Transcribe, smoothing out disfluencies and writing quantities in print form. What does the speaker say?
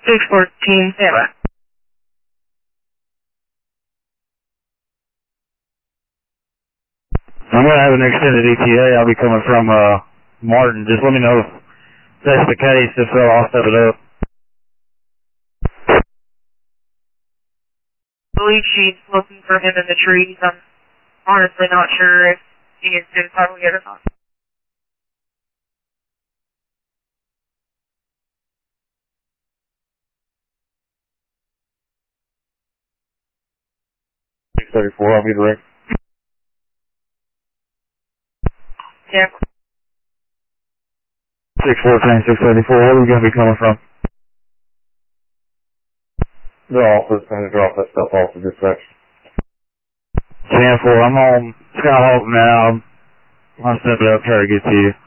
614, stand by. I'm going to have an extended ETA. I'll be coming from Martin. Just let me know if that's the case. If so, I'll step it up. I believe she's looking for him in the trees. I'm honestly not sure if he is suicidal yet or not. I'll be direct. Yeah. 614, 634, where are we going to be coming from? The office, going to drop that stuff off to dispatch. 10-4, I'm on Skyhawk now. I'll step it up, try to get to you.